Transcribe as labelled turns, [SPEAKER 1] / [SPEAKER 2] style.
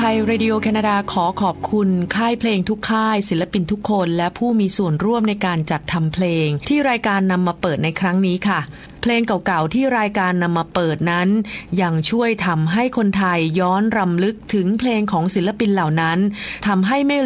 [SPEAKER 1] ไทยเรดิโอแคนาดาขอขอบคุณค่ายเพลงทุกค่ายศิลปินทุกคนและผู้มีส่วนร่วมในการจัดทำเพลงที่รายการนำมาเปิดในครั้งนี้ค่ะเพลงเก่าๆที่รายการนำมาเปิดนั้นยังช่วยทำให้คนไทยย้อนรำลึกถึงเพลงของศิลปินเหล่านั้นทำให้ไม่